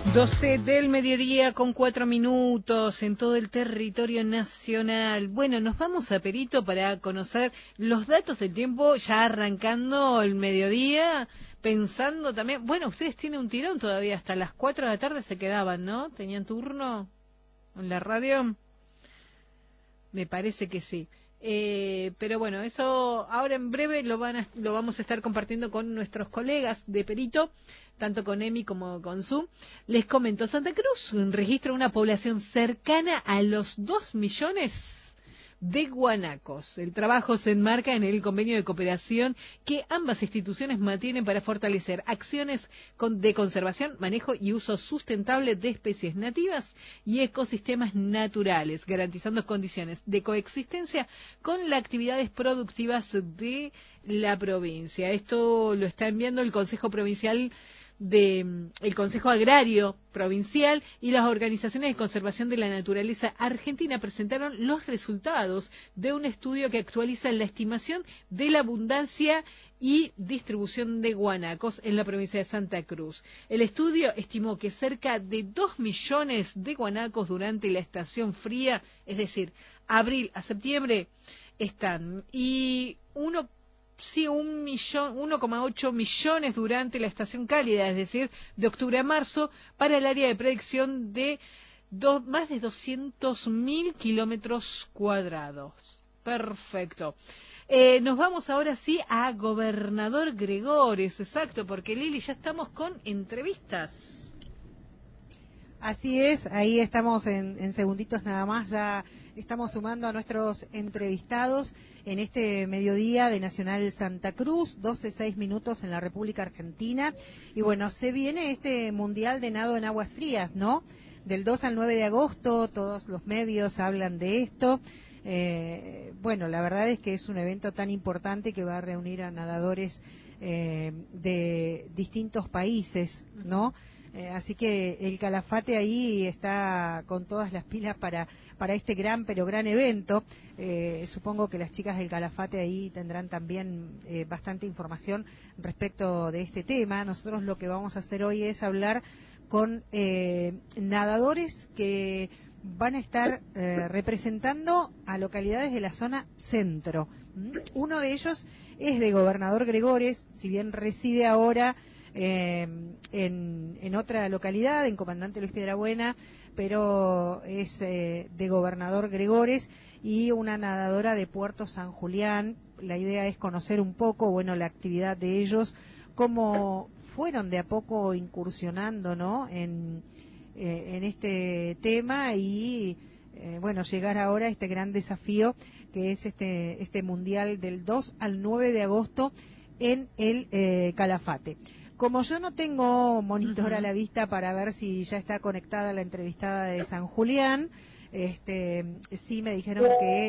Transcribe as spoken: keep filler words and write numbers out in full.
doce del mediodía con cuatro minutos en todo el territorio nacional. Bueno, nos vamos a Perito para conocer los datos del tiempo, ya arrancando el mediodía, pensando también, bueno, ustedes tienen un tirón todavía, hasta las cuatro de la tarde se quedaban, ¿no? ¿Tenían turno en la radio? Me parece que sí. Eh, pero bueno, eso ahora en breve lo van a, lo vamos a estar compartiendo con nuestros colegas de Perito, tanto con Emi como con Zoom. Les comento, Santa Cruz registra una población cercana a los dos millones de guanacos. El trabajo se enmarca en el convenio de cooperación que ambas instituciones mantienen para fortalecer acciones de conservación, manejo y uso sustentable de especies nativas y ecosistemas naturales, garantizando condiciones de coexistencia con las actividades productivas de la provincia. Esto lo está enviando el Consejo Provincial de el Consejo Agrario Provincial y las organizaciones de conservación de la naturaleza argentina presentaron los resultados de un estudio que actualiza la estimación de la abundancia y distribución de guanacos en la provincia de Santa Cruz. El estudio estimó que cerca de dos millones de guanacos durante la estación fría, es decir, abril a septiembre, están, y uno Sí, un millón, uno coma ocho millones durante la estación cálida, es decir, de octubre a marzo, para el área de predicción de do, más de doscientos mil kilómetros cuadrados. Perfecto. Eh, nos vamos ahora sí a Gobernador Gregores, exacto, porque Lili, ya estamos con entrevistas. Así es, ahí estamos en, en segunditos nada más, ya estamos sumando a nuestros entrevistados en este mediodía de Nacional Santa Cruz, doce seis minutos en la República Argentina. Y bueno, se viene este Mundial de Nado en Aguas Frías, ¿no? Del dos al nueve de agosto, todos los medios hablan de esto. Eh, bueno, la verdad es que es un evento tan importante que va a reunir a nadadores eh, de distintos países, ¿no? Eh, así que el Calafate ahí está con todas las pilas para para este gran pero gran evento. Eh, supongo que las chicas del Calafate ahí tendrán también eh, bastante información respecto de este tema. Nosotros lo que vamos a hacer hoy es hablar con eh, nadadores que van a estar eh, representando a localidades de la zona centro. ¿Mm? Uno de ellos es de Gobernador Gregores, si bien reside ahora Eh, en, en otra localidad, en Comandante Luis Piedrabuena, pero es eh, de Gobernador Gregores, y una nadadora de Puerto San Julián. La idea es conocer un poco, bueno, la actividad de ellos, cómo fueron de a poco incursionando, ¿no?, en, eh, en este tema y, eh, bueno, llegar ahora a este gran desafío que es este, este Mundial del dos al nueve de agosto en el eh, Calafate. Como yo no tengo monitor uh-huh. a la vista para ver si ya está conectada la entrevistada de San Julián, este, sí me dijeron que